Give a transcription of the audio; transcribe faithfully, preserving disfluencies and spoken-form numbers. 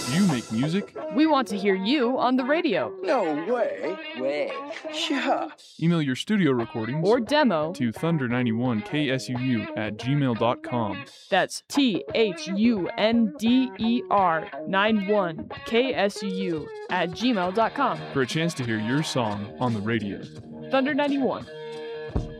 You make music. We want to hear you on the radio. No way. Way. Yeah. Email your studio recordings Or demo to thunder ninety-one K S U U at gmail dot com. That's T H U N D E R ninety-one K S U U at gmail dot com. For a chance to hear your song on the radio. Thunder ninety-one.